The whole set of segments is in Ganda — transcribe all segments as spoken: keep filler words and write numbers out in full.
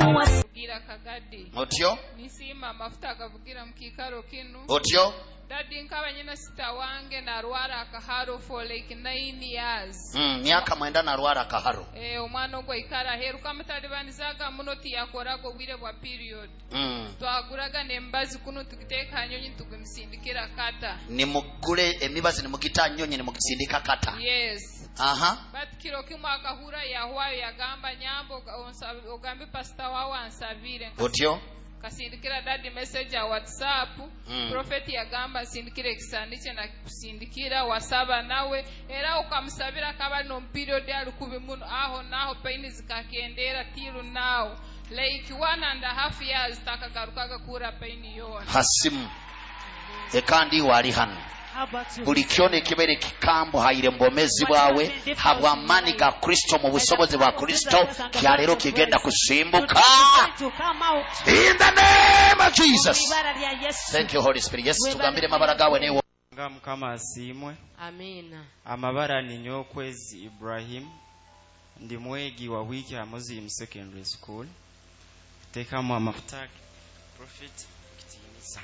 Gira kagadi. Otyo? Nisima mafuta akavugira mkikaro kinu. Otyo? Dadi nkaba nyina sita wange na rwara akaharo for like nine years. Mm, myaka mwenda na rwara akaharo. Eh, omwana ogwo ikara heru kamutalibanizaga muno tiyakoraga bwire bwa period. Mm. Twaguraga nembazi kuno tukiteka nyonyi tugumsindikira kata. Nimugule emibazi nimugita nyonyi nimugisindika kata. Yes. Aha. But kiro kimwe akahura yahwayo yagamba nyambo ogambe pastor wawe ansabire. Otyo? Kasindikira dadi message ya WhatsApp. Mm. Prophet yagamba sindikire kisandiche na kusindikira wasaba nawe era ukamsabira kaba no period ya lukubi muno aho naho pain zikakendera tiru now like one and a half years takagarukaga kura pain yona hasimu ekandi wali hano buli kyone kibere kikambo haire mbomezi bwawe habwa mani ga Kristo mu busobozi bwa Kristo kyalero kigenda kusimbuka in the name of Jesus. Thank you Holy Spirit. Yes, tugambire mabara gawe newo ngam kama asimwe. Amina. Amabara ni nyokwezi Ibrahim ndi mwegi wa wiki ya Muslim Secondary School teka mu amafuta prophet kitinisa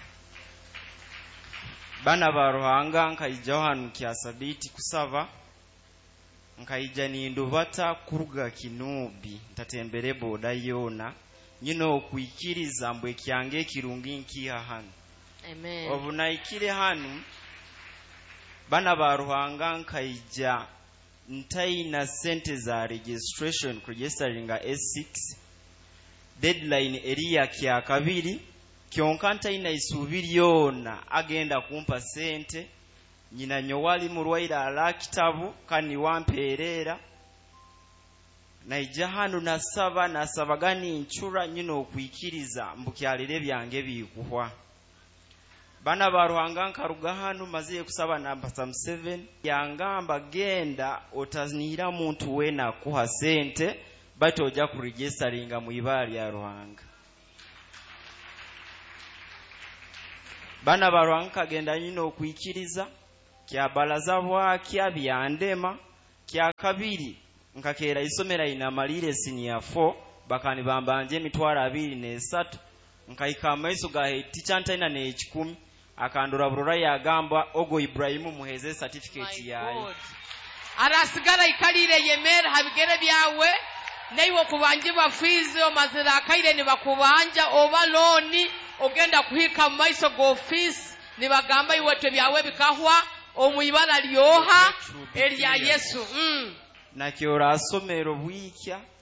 bana baruhanga nkaija hanu kyasabiti kusava nkaija ni ndubata kuruga kinubi ntatembere boda yona nyino okuikiriza mbwe kyange kirungi nkiha hanu. Amen. Obunaikire hanu bana baruhanga nkaija ntaina sente za registration kugestaringa S six deadline area kya kabiri kyonka ntaina isubiri yona agenda kumpa sente nyina nyowali murwaira ala kitabu kani wamperera naija hanu nasaba nasaba gani nchura nyino okuikiriza mbukyalire byange bikuhwa bana baruhanga nkaruga hanu maziye kusaba namba sam seven yangamba genda otanira muntu wena kuha sente bato oja ku registeringa mu ibali ya ruhanga bana baruhanga kagenda nyino okuikiriza kya balaza bwa kya byandema kya kabiri nkakera isomera ina malire senior four bakani bambanje mitwara abiri ne three nkaika maiso ga teacher ntaina ne ekikumi akandura burura yagamba ogo Ibrahimu muheze certificate yayi arasigara ikalire yemera habigere byawe neiwo kubanje bafizi omazira akaire ni bakubanja oba loni ogenda kuhika maiso go office ni bagamba iwete byawe bikahwa omuyibara lyoha elya Yesu mm. na kyora asomero bwikya